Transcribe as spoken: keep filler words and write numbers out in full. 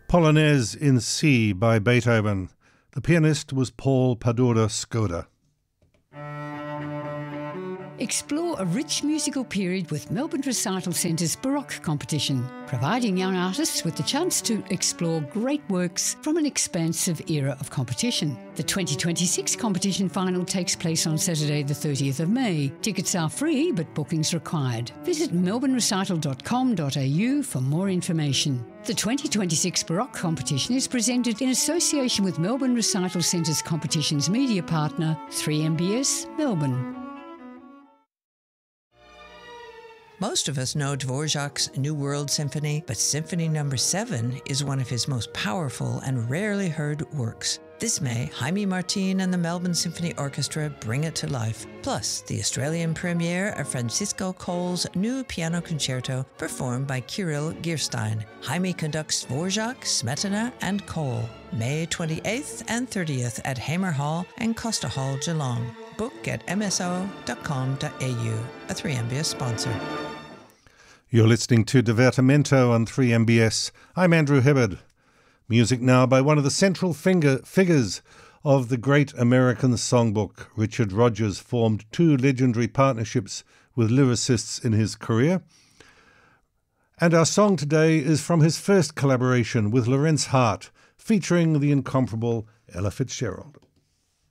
Polonaise in C by Beethoven. The pianist was Paul Padura Skoda. Explore a rich musical period with Melbourne Recital Centre's Baroque competition, providing young artists with the chance to explore great works from an expansive era of competition. The twenty twenty-six competition final takes place on Saturday the thirtieth of May. Tickets are free, but bookings required. Visit melbourne recital dot com dot a u for more information. The twenty twenty-six Baroque competition is presented in association with Melbourne Recital Centre's competition's media partner, three M B S Melbourne. Most of us know Dvorak's New World Symphony, but Symphony Number seven is one of his most powerful and rarely heard works. This May, Jaime Martin and the Melbourne Symphony Orchestra bring it to life. Plus, the Australian premiere of Francisco Cole's new piano concerto performed by Kirill Gierstein. Jaime conducts Dvorak, Smetana and Cole. May twenty-eighth and thirtieth at Hamer Hall and Costa Hall, Geelong. Book at m s o dot com dot a u, a three M B S sponsor. You're listening to Divertimento on three M B S. I'm Andrew Hibbard. Music now by one of the central finger figures of the great American songbook. Richard Rodgers formed two legendary partnerships with lyricists in his career. And our song today is from his first collaboration with Lorenz Hart, featuring the incomparable Ella Fitzgerald.